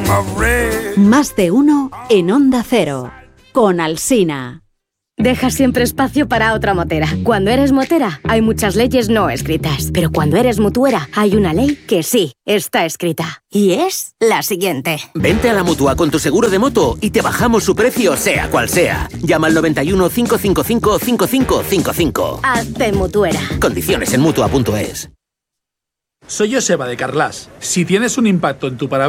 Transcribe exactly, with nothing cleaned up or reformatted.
Más de uno en Onda Cero. Con Alsina. Deja siempre espacio para otra motera. Cuando eres motera, hay muchas leyes no escritas. Pero cuando eres mutuera, hay una ley que sí está escrita. Y es la siguiente. Vente a la Mutua con tu seguro de moto y te bajamos su precio, sea cual sea. Llama al noventa y uno, cinco cinco cinco, cinco cinco cinco cinco. Hazte mutuera. Condiciones en mutua punto es. Soy Joseba de Carglass. Si tienes un impacto en tu parabrisas